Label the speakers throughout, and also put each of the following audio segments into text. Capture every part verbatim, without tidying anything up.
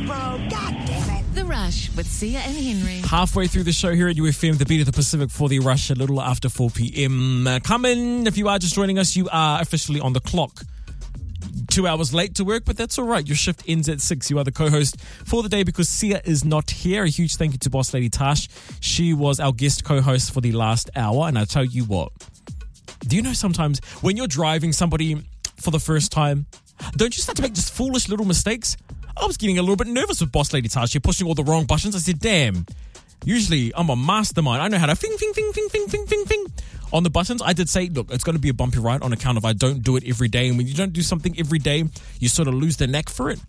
Speaker 1: bro. God damn it.
Speaker 2: The Rush with Sia and Henry.
Speaker 3: Halfway through the show here at U F M, the beat of the Pacific for The Rush, a little after four p.m. Uh, come in. If you are just joining us, you are officially on the clock. Two hours late to work, but that's all right. Your shift ends at six. You are the co-host for the day because Sia is not here. A huge thank you to Boss Lady Tash. She was our guest co-host for the last hour, and I tell you what, do you know sometimes when you're driving somebody for the first time, don't you start to make just foolish little mistakes? I was getting a little bit nervous with Boss Lady Tash. You're pushing all the wrong buttons. I said, damn, usually I'm a mastermind. I know how to fing, fing, fing, fing, fing, fing, fing, fing on the buttons. I did say, look, it's going to be a bumpy ride on account of I don't do it every day. And when you don't do something every day, you sort of lose the knack for it.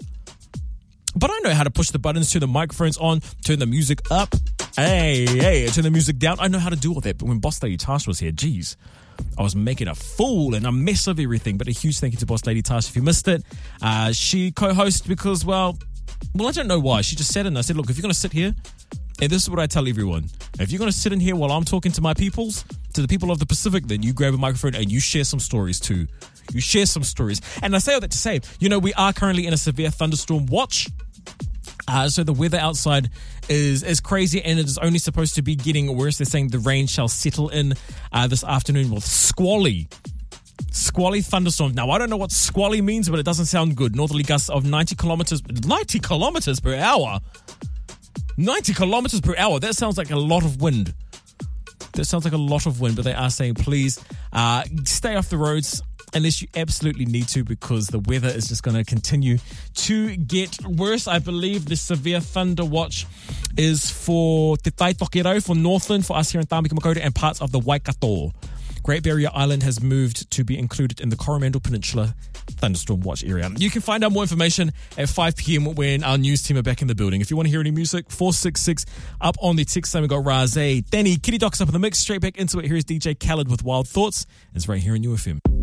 Speaker 3: But I know how to push the buttons, turn the microphones on, turn the music up. Hey, hey, turn the music down. I know how to do all that. But when Boss Lady Tash was here, geez, I was making a fool and a mess of everything. But a huge thank you to Boss Lady Tash. If you missed it, uh, she co-hosted because, well, well, I don't know why. She just said it and I said, look, if you're going to sit here, and this is what I tell everyone, if you're going to sit in here while I'm talking to my peoples, to the people of the Pacific, then you grab a microphone and you share some stories too. You share some stories. And I say all that to say, you know, we are currently in a severe thunderstorm watch. Uh, so the weather outside is, is crazy and it is only supposed to be getting worse. They're saying the rain shall settle in uh, this afternoon with squally. Squally thunderstorms. Now, I don't know what squally means, but it doesn't sound good. Northerly gusts of ninety kilometers, ninety kilometers per hour. ninety kilometers per hour. That sounds like a lot of wind. That sounds like a lot of wind, but they are saying, please uh, stay off the roads unless you absolutely need to, because the weather is just going to continue to get worse. I believe the severe thunder watch is for Te Tai Tokerau, for Northland, for us here in Tāmaki Makaurau, and parts of the Waikato. Great Barrier Island has moved to be included in the Coromandel Peninsula thunderstorm watch area. You can find out more information at five p.m. when our news team are back in the building. If you want to hear any music, four six six up on the text line. We got Razé, Danny, Kitty Doc's up in the mix. Straight back into it. Here's D J Khaled with Wild Thoughts. It's right here in U F M.